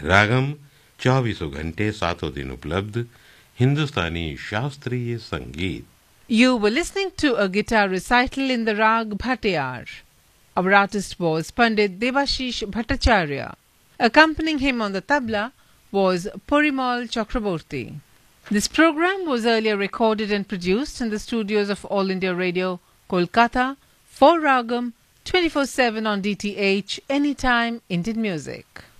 रागम 24 घंटे 7 दिन उपलब्ध हिंदुस्तानी शास्त्रीय संगीत. You were listening to a guitar recital in the rag Bhattiyar. Our artist was Pandit Devashish Bhattacharya. Accompanying him on the tabla was Porimal Chakraborty. This program was earlier recorded and produced in the studios of All India Radio, Kolkata, for Ragam 24/7 on DTH, anytime Indian music.